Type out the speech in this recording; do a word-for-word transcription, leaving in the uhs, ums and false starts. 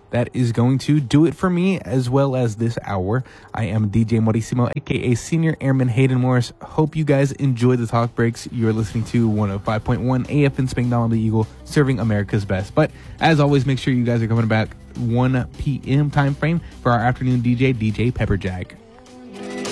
that is going to do it for me as well as this hour. I am D J Morissimo, aka Senior Airman Hayden Morris. Hope you guys enjoyed the talk breaks. You're listening to one oh five point one A F N Spangdahlem the Eagle, serving America's best. But as always, make sure you guys are coming back one p.m. time frame for our afternoon D J, D J Pepperjack.